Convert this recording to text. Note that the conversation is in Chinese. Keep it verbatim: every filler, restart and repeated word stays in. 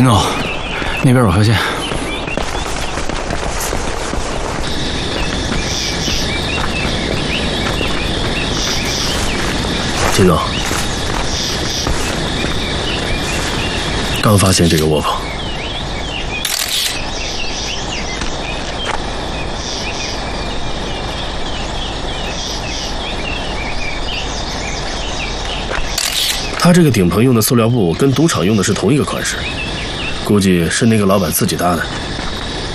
秦总，那边有河线。 秦总，刚发现这个窝棚。 他这个顶棚用的塑料布跟赌场用的是同一个款式，估计是那个老板自己搭的。